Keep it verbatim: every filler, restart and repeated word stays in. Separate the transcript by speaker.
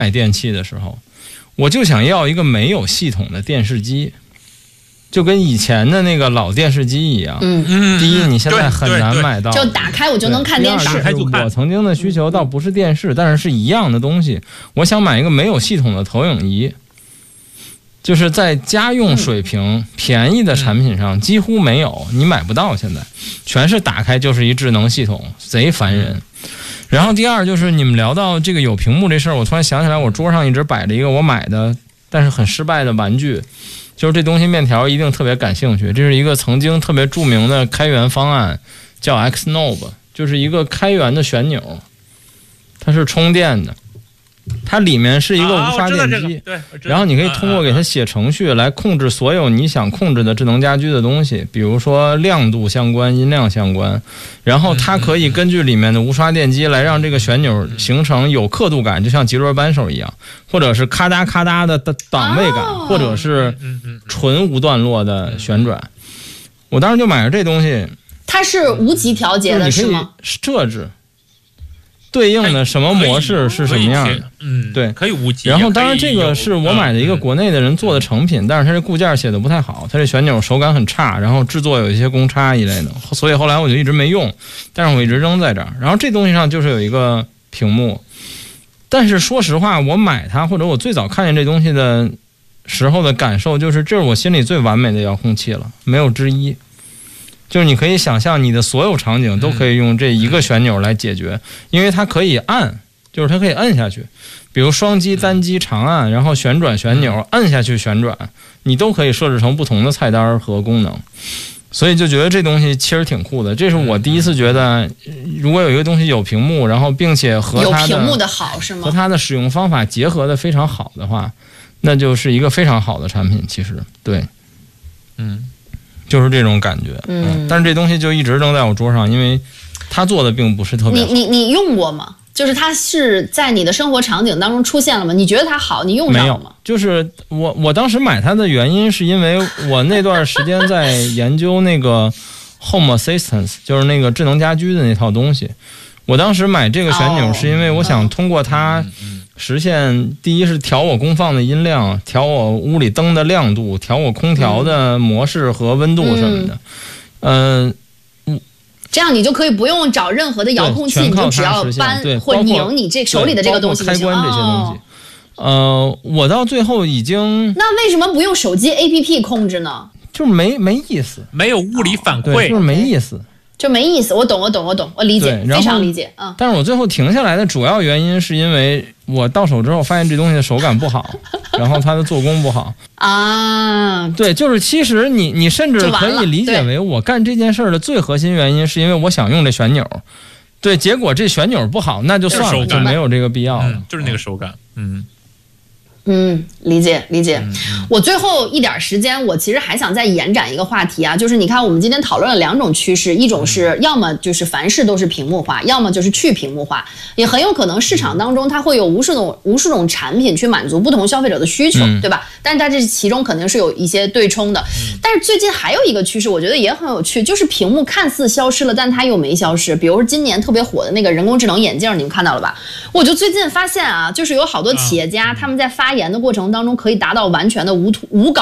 Speaker 1: 买电器的时候，我就想要一个没有系统的电视机。就跟以前的那个老电视机一样，
Speaker 2: 嗯
Speaker 1: 嗯，第一你现在很难买到，
Speaker 2: 就打开我就能看电视。
Speaker 1: 我曾经的需求倒不是电视，但是是一样的东西。我想买一个没有系统的投影仪，就是在家用水平便宜的产品上几乎没有，你买不到，现在全是打开就是一智能系统，贼烦人。然后第二就是你们聊到这个有屏幕这事儿，我突然想起来，我桌上一直摆着一个我买的但是很失败的玩具。就是这东西面条一定特别感兴趣，这是一个曾经特别著名的开源方案，叫 Xnob， 就是一个开源的旋钮，它是充电的，它里面是一个无刷电机，
Speaker 3: 对，
Speaker 1: 然后你可以通过给它写程序来控制所有你想控制的智能家居的东西，比如说亮度相关、音量相关，然后它可以根据里面的无刷电机来让这个旋钮形成有刻度感，就像极轮扳手一样，或者是咔嗒咔嗒的档位感，或者是纯无段落的旋转。我当时就买了这东西，
Speaker 2: 它是无极调节的是吗？
Speaker 1: 你可以设置对应的什么模式是什么样的，
Speaker 3: 嗯，
Speaker 1: 对，
Speaker 3: 可以无极。
Speaker 1: 然后当然这个是我买的一个国内的人做的成品，但是它这固件写的不太好，它这旋钮手感很差，然后制作有一些公差一类的，所以后来我就一直没用，但是我一直扔在这儿。然后这东西上就是有一个屏幕，但是说实话，我买它或者我最早看见这东西的时候的感受就是，这是我心里最完美的遥控器了，没有之一。就是你可以想象你的所有场景都可以用这一个旋钮来解决，因为它可以按，就是它可以摁下去，比如双击、单击、长按，然后旋转旋钮，摁下去旋转，你都可以设置成不同的菜单和功能。所以就觉得这东西其实挺酷的，这是我第一次觉得，如果有一个东西有屏幕，然后并且和它的
Speaker 2: 有屏幕的好是吗？
Speaker 1: 和它的使用方法结合的非常好的话，那就是一个非常好的产品。其实，对，
Speaker 3: 嗯。
Speaker 1: 就是这种感觉，
Speaker 2: 嗯，
Speaker 1: 但是这东西就一直扔在我桌上，因为它做的并不是特别好。
Speaker 2: 你你你用过吗？就是它是在你的生活场景当中出现了吗？你觉得它好，你用上了吗？
Speaker 1: 没有，就是我我当时买它的原因是因为我那段时间在研究那个 Home Assistance， 就是那个智能家居的那套东西。我当时买这个旋钮是因为我想通过它实现，第一是调我功放的音量，调我屋里灯的亮度，调我空调的模式和温度什么的。嗯、呃，
Speaker 2: 这样你就可以不用找任何的遥控器，你就只要搬或拧你这手里的这个东西就行。
Speaker 1: 开关这些东西。哦、呃，我到最后已经，
Speaker 2: 那为什么不用手机 A P P 控制呢？
Speaker 1: 就是没没意思，
Speaker 3: 没有物理反馈，
Speaker 1: 就是没意思。
Speaker 2: 就没意思，我懂，我懂，我懂，我理解，非常理解。嗯，
Speaker 1: 但是我最后停下来的主要原因是因为我到手之后发现这东西的手感不好，然后它的做工不好
Speaker 2: 啊。
Speaker 1: 对，就是其实你你甚至可以理解为我干这件事的最核心原因是因为我想用这旋钮，对，结果这旋钮不好，那就算了，就没有这个必要了。
Speaker 3: 嗯、就是那个手感，嗯。
Speaker 2: 嗯，理解理解。我最后一点时间，我其实还想再延展一个话题啊，就是你看我们今天讨论了两种趋势，一种是要么就是凡事都是屏幕化，要么就是去屏幕化，也很有可能市场当中它会有无数种无数种产品去满足不同消费者的需求，对吧？但是它这其中肯定是有一些对冲的。但是最近还有一个趋势，我觉得也很有趣，就是屏幕看似消失了，但它又没消失。比如今年特别火的那个人工智能眼镜，你们看到了吧？我就最近发现啊，就是有好多企业家他们在发发言的过程当中可以达到完全的无无稿